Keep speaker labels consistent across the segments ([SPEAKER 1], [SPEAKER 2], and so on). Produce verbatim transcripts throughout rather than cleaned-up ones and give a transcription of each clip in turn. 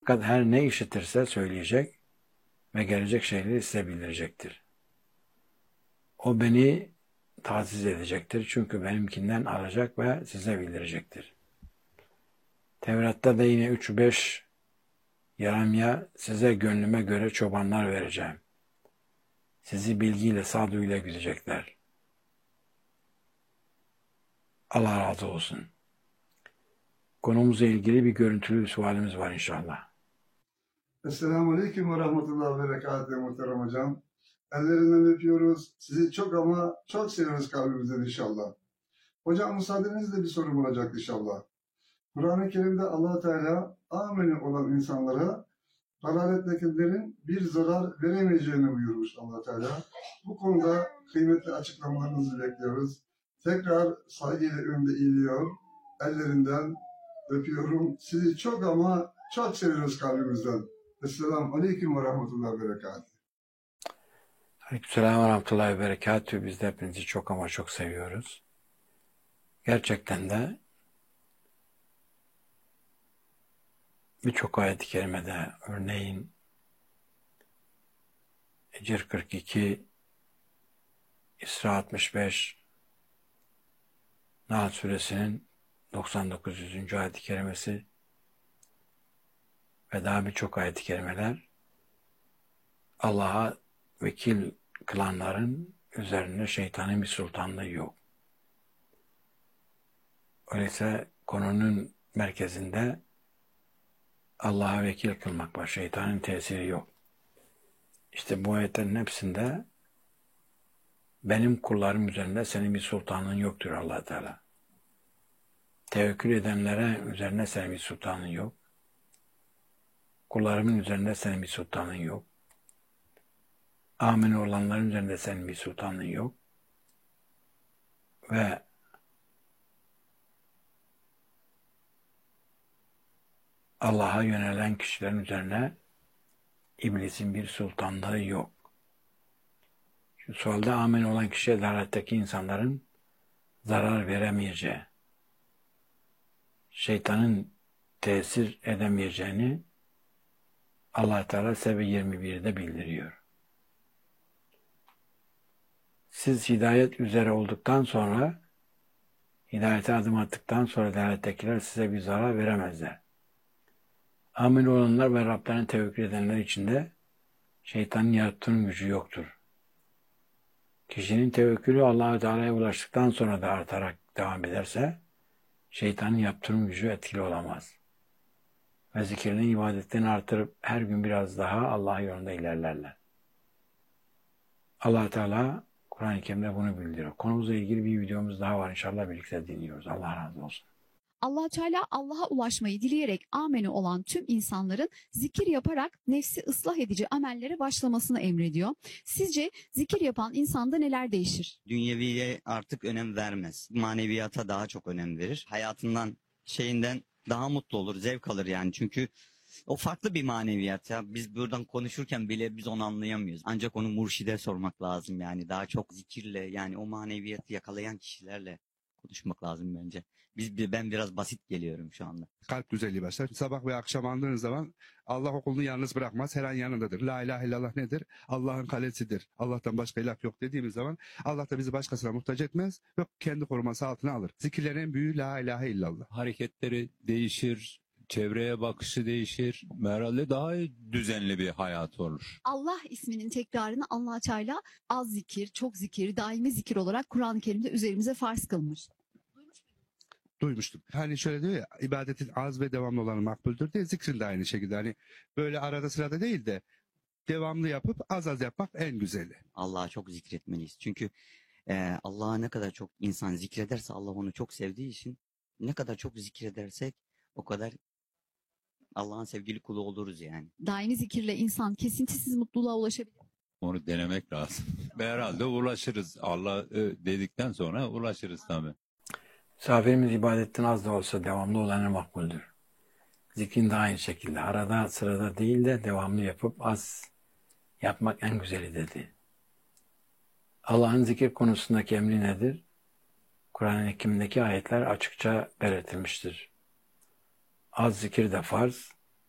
[SPEAKER 1] Fakat her ne işitirse söyleyecek ve gelecek şeyleri size bildirecektir. O beni taziz edecektir. Çünkü benimkinden alacak ve size bildirecektir. Tevrat'ta da yine üç beş Yeremya, size gönlüme göre çobanlar vereceğim. Sizi bilgiyle, sağduyuyla güdecekler. Allah razı olsun. Konumuzla ilgili bir görüntülü bir sualimiz var inşallah.
[SPEAKER 2] Esselamu Aleyküm ve Rahmetullahi ve Berekatuhu muhterem hocam. Ellerinden öpüyoruz. Sizi çok ama çok seviyoruz kalbimizden inşallah. Hocam müsaadenizle bir sorum olacak inşallah. Kur'an-ı Kerim'de Allah Teala ameli olan insanlara dalalettekilerin bir zarar veremeyeceğini buyurmuş Allah Teala. Bu konuda kıymetli açıklamalarınızı bekliyoruz. Tekrar saygıyla önde eğiliyor. Ellerinden öpüyorum. Sizi çok ama çok seviyoruz kalbimizden. Esselamu Aleyküm ve Rahmetullahi ve Berekatuhu.
[SPEAKER 1] Aleykümselam ve Rahmetullahi ve Berekatuhu. Biz de hepinizi çok ama çok seviyoruz. Gerçekten de birçok ayet-i kerimede, örneğin Hicr kırk iki, İsra altmış beş, Nahl suresinin doksan dokuz yüzüncü ayet-i kerimesi ve daha birçok ayet-i kerimeler Allah'a vekil kılanların üzerine şeytanın bir sultanlığı yok. Öyleyse konunun merkezinde Allah'a vekil kılmak var. Şeytanın tesiri yok. İşte bu ayetlerin hepsinde benim kullarım üzerinde senin bir sultanlığın yoktur Allah Teala. Tevekkül edenlere üzerine senin bir sultanın yok. Kullarımın üzerinde senin bir sultanın yok. Amin olanların üzerinde senin bir sultanın yok. Ve Allah'a yönelen kişilerin üzerine iblisin bir sultanlığı yok. Şu sualde amin olan kişiye dalaletteki insanların zarar veremeyeceği, şeytanın tesir edemeyeceğini Allah Teala Sebe yirmi bir'de bildiriyor. Siz hidayet üzere olduktan sonra, hidayete adım attıktan sonra dalalettekiler size bir zarar veremezler. Amin olanlar ve Rablerine tevekkül edenler içinde şeytanın yarattığının gücü yoktur. Kişinin tevekkülü Allah-u Teala'ya ulaştıktan sonra da artarak devam ederse, şeytanın yaptırım gücü etkili olamaz. Ve zikrini, ibadetlerini artırıp her gün biraz daha Allah yolunda ilerlerler. Allah Teala Kur'an-ı Kerim'de bunu bildiriyor. Konumuzla ilgili bir videomuz daha var. İnşallah birlikte dinliyoruz. Allah razı olsun.
[SPEAKER 3] Allah Teala Allah'a ulaşmayı dileyerek ameni olan tüm insanların zikir yaparak nefsi ıslah edici amellere başlamasını emrediyor. Sizce zikir yapan insanda neler değişir?
[SPEAKER 4] Dünyeviye artık önem vermez. Maneviyata daha çok önem verir. Hayatından, şeyinden daha mutlu olur, zevk alır yani. Çünkü o farklı bir maneviyat ya. Biz buradan konuşurken bile biz onu anlayamıyoruz. Ancak onu murşide sormak lazım yani. Daha çok zikirle, yani o maneviyatı yakalayan kişilerle konuşmak lazım bence. Biz, ben biraz basit geliyorum şu anda.
[SPEAKER 5] Kalp güzelliği başlar. Sabah ve akşam andığınız zaman Allah o kulunu yalnız bırakmaz. Her an yanındadır. La ilahe illallah nedir? Allah'ın kalesidir. Allah'tan başka ilah yok dediğimiz zaman Allah da bizi başkasına muhtaç etmez ve kendi koruması altına alır. Zikirlerin en büyüğü la ilahe illallah.
[SPEAKER 6] Hareketleri değişir, çevreye bakışı değişir. Herhalde daha düzenli bir hayat olur.
[SPEAKER 3] Allah isminin tekrarını Allah Teala az zikir, çok zikir, daimi zikir olarak Kur'an-ı Kerim'de üzerimize farz kılmış.
[SPEAKER 5] Duymuştum. Hani şöyle diyor ya, ibadetin az ve devamlı olanı makbuldür diye, zikrin de aynı şekilde. Hani böyle arada sırada değil de devamlı yapıp az az yapmak en güzeli.
[SPEAKER 4] Allah'a çok zikretmeliyiz. Çünkü e, Allah'a ne kadar çok insan zikrederse Allah onu çok sevdiği için ne kadar çok zikredersek o kadar Allah'ın sevgili kulu oluruz yani.
[SPEAKER 3] Daimi zikirle insan kesintisiz mutluluğa ulaşabilir.
[SPEAKER 6] Onu denemek lazım. Herhalde ulaşırız. Allah e, dedikten sonra ulaşırız tabii.
[SPEAKER 1] Misafirimiz ibadetten az da olsa devamlı olanı makbuldür. Zikrin de aynı şekilde. Arada sırada değil de devamlı yapıp az yapmak en güzeli dedi. Allah'ın zikir konusundaki emri nedir? Kur'an-ı Kerim'deki ayetler açıkça belirtilmiştir. Az zikir de farz,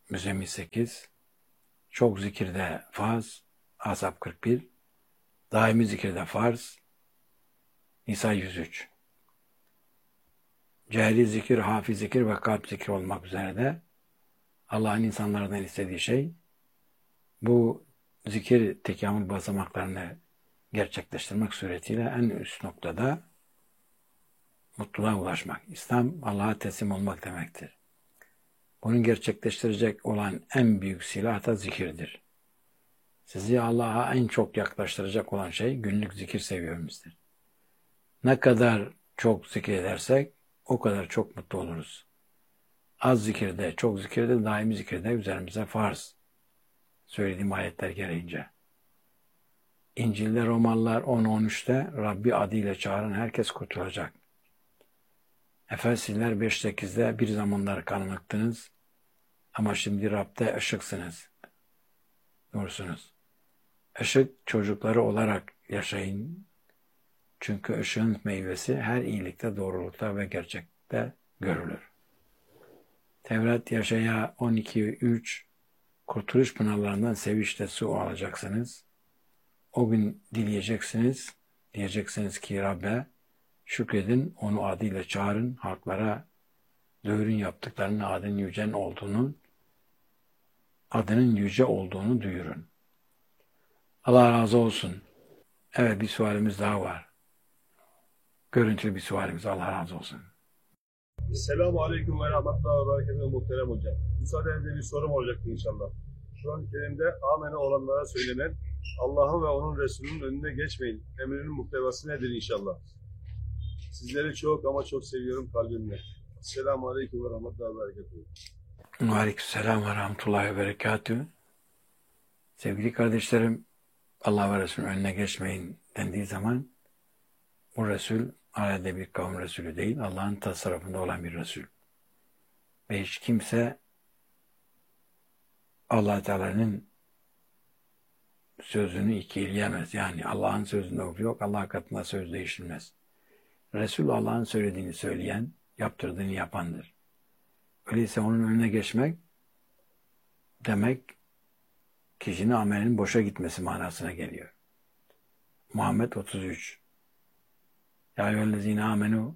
[SPEAKER 1] Müzzemmil sekiz, çok zikirde farz, Ahzab kırk bir, daimi zikirde farz, Nisa yüz üç. Cehri zikir, hafi zikir ve kalp zikir olmak üzere de Allah'ın insanlardan istediği şey bu zikir tekamül basamaklarını gerçekleştirmek suretiyle en üst noktada mutluluğa ulaşmak. İslam Allah'a teslim olmak demektir. Bunu gerçekleştirecek olan en büyük silah da zikirdir. Sizi Allah'a en çok yaklaştıracak olan şey günlük zikir seviyemizdir. Ne kadar çok zikir edersek o kadar çok mutlu oluruz. Az zikirde, çok zikirde, daimi zikirde üzerimize farz. Söylediğim ayetler gereğince. İncil'de, Romalılar on on üçte Rabbi adıyla çağıran herkes kurtulacak. Efesliler beş sekizde bir zamanlar karanlıktınız ama şimdi Rab'de ışıksınız. Nursunuz. Işık çocukları olarak yaşayın. Çünkü ışığın meyvesi her iyilikte, doğrulukta ve gerçekte görülür. Tevrat Yaşaya on iki üç kurtuluş pınarlarından sevinçle su alacaksınız. O gün dileyeceksiniz. Diyeceksiniz ki Rabbe şükredin, onu adıyla çağırın, halklara dövrün yaptıklarının adının yücen olduğunu, adının yüce olduğunu duyurun. Allah razı olsun. Evet, bir sualimiz daha var. Görüntülü bir sualimiz. Allah razı olsun.
[SPEAKER 7] Selamun Aleyküm ve Rahmetullahi ve Berekatuhu muhterem hocam. Müsaadenizle bir sorum olacaktı inşallah. Kur'an-ı Kerim'de amene olanlara söylenen Allah'ın ve onun Resulünün önüne geçmeyin emrinin muhtevası nedir inşallah? Sizleri çok ama çok seviyorum kalbimle. Selamun Aleyküm ve Rahmetullahi ve Berekatuhu.
[SPEAKER 1] Aleykümselam ve Rahmetullahi ve Berekatuhu. Sevgili kardeşlerim, Allah ve Resulünün önüne geçmeyin dendiği zaman bu Resul alelde bir kavim Resulü değil, Allah'ın tasarrufunda olan bir Resul. Ve hiç kimse Allah Teala'nın sözünü ikileyemez. Yani Allah'ın sözünde hukuk yok, Allah katında söz değişilmez. Resul Allah'ın söylediğini söyleyen, yaptırdığını yapandır. Öyleyse onun önüne geçmek demek kişinin amelinin boşa gitmesi manasına geliyor. Muhammed otuz üç. Ya eyyühellezine amenu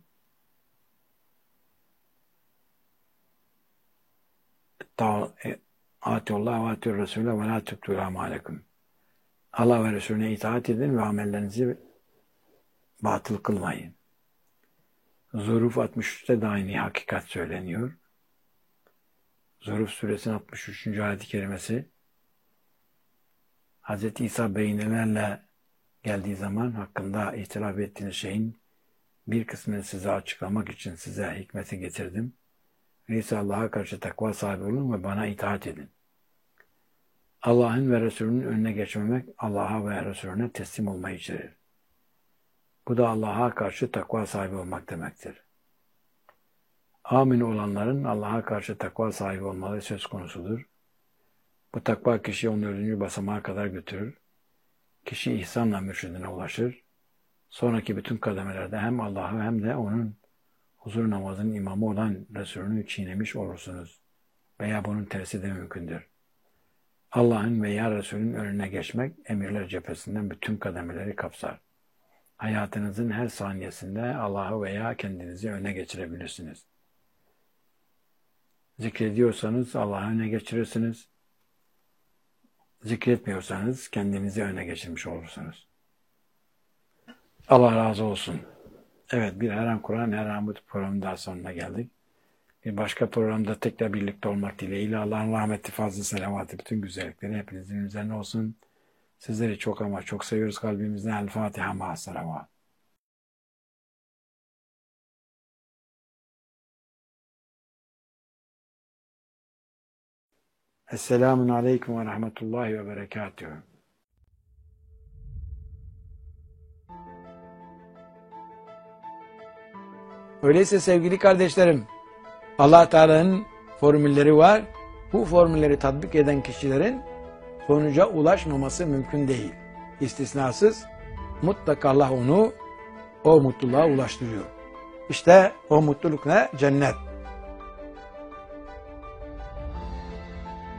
[SPEAKER 1] atiullah ve atiur Resulü ve la tüktûl amalekum. Allah ve Resulüne itaat edin ve amellerinizi batıl kılmayın. Zuruf altmış üçte de aynı hakikat söyleniyor. Zuruf suresinin altmış üçüncü ayet-i kerimesi Hz. İsa beynelerle geldiği zaman hakkında ihtilaf ettiğiniz şeyin bir kısmını size açıklamak için size hikmeti getirdim. Öyleyse Allah'a karşı takva sahibi olun ve bana itaat edin. Allah'ın ve Resulünün önüne geçmemek Allah'a ve Resulüne teslim olmayı içerir. Bu da Allah'a karşı takva sahibi olmak demektir. Amin olanların Allah'a karşı takva sahibi olmaları söz konusudur. Bu takva kişiyi onun dördüncü basamağa kadar götürür. Kişi ihsanla mürşidine ulaşır. Sonraki bütün kademelerde hem Allah'ı hem de onun huzur namazının imamı olan Resulünü çiğnemiş olursunuz. Veya bunun tersi de mümkündür. Allah'ın veya Resulünün önüne geçmek emirler cephesinden bütün kademeleri kapsar. Hayatınızın her saniyesinde Allah'ı veya kendinizi öne geçirebilirsiniz. Zikrediyorsanız Allah'ı öne geçirirsiniz. Zikretmiyorsanız kendinizi öne geçirmiş olursunuz. Allah razı olsun. Evet, bir Her An Kur'an, Her An Bu programının daha sonuna geldik. Bir başka programda tekrar birlikte olmak dileğiyle Allah'ın rahmeti, fazla selavatı, bütün güzellikleri hepinizin üzerine olsun. Sizleri çok ama çok seviyoruz kalbimizden. El Fatiha ma'as salavat. Esselamun Aleyküm ve Rahmetullahi ve Berekatuhu. Öyleyse sevgili kardeşlerim, Allah Teala'nın formülleri var. Bu formülleri tatbik eden kişilerin sonuca ulaşmaması mümkün değil. İstisnasız mutlaka Allah onu o mutluluğa ulaştırıyor. İşte o mutluluk ne? Cennet.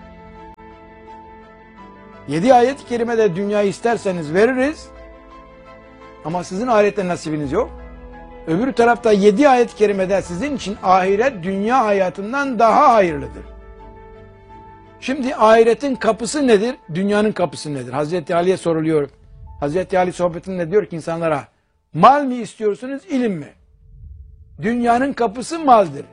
[SPEAKER 1] Yedi ayet-i kerimede dünyayı isterseniz veririz ama sizin ahirette nasibiniz yok. Öbür tarafta yedi ayet-i kerimede sizin için ahiret dünya hayatından daha hayırlıdır. Şimdi ahiretin kapısı nedir? Dünyanın kapısı nedir? Hazreti Ali'ye soruluyor. Hazreti Ali sohbetinde diyor ki insanlara, mal mi istiyorsunuz, ilim mi? Dünyanın kapısı maldır.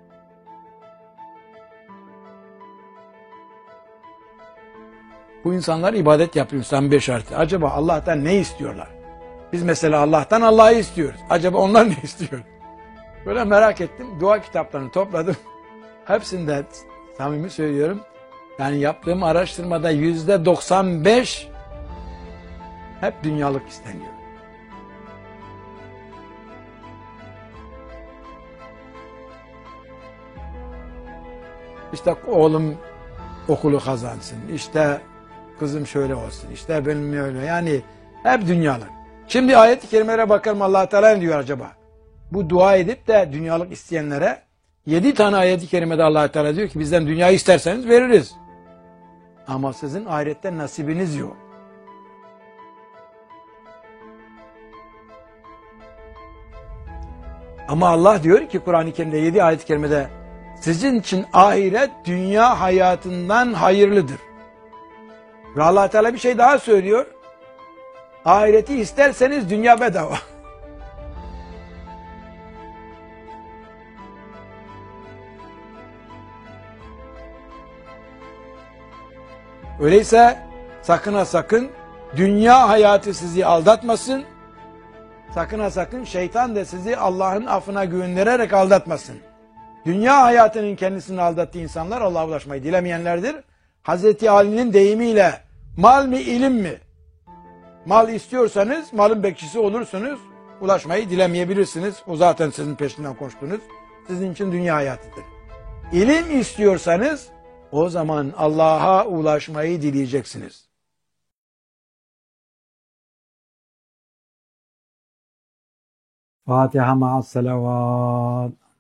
[SPEAKER 1] Bu insanlar ibadet yapıyor samimi şartı. Acaba Allah'tan ne istiyorlar? Biz mesela Allah'tan Allah'ı istiyoruz. Acaba onlar ne istiyor? Böyle merak ettim. Dua kitaplarını topladım. Hepsinde samimi söylüyorum. Yani yaptığım araştırmada yüzde doksan beş hep dünyalık isteniyor. İşte oğlum okulu kazansın. İşte kızım şöyle olsun. İşte benim öyle. Yani hep dünyalık. Şimdi ayet-i kerimelere bakalım Allah Teala ne diyor acaba? Bu dua edip de dünyalık isteyenlere yedi tane ayet-i kerimede Allah Teala diyor ki bizden dünyayı isterseniz veririz. Ama sizin ahirette nasibiniz yok. Ama Allah diyor ki Kur'an-ı Kerim'de yedi ayet-i kerimede sizin için ahiret dünya hayatından hayırlıdır. Ve Allah Teala bir şey daha söylüyor. Ahireti isterseniz dünya bedava. Öyleyse sakın ha sakın dünya hayatı sizi aldatmasın. Sakın ha sakın şeytan da sizi Allah'ın affına güvendirerek aldatmasın. Dünya hayatının kendisini aldattığı insanlar Allah'a ulaşmayı dilemeyenlerdir. Hazreti Ali'nin deyimiyle mal mi ilim mi? Mal istiyorsanız malın bekçisi olursunuz. Ulaşmayı dilemeyebilirsiniz. O zaten sizin peşinden koştunuz. Sizin için dünya hayatıdır. İlim istiyorsanız o zaman Allah'a ulaşmayı dileyeceksiniz. Fatiha ma'as salavat.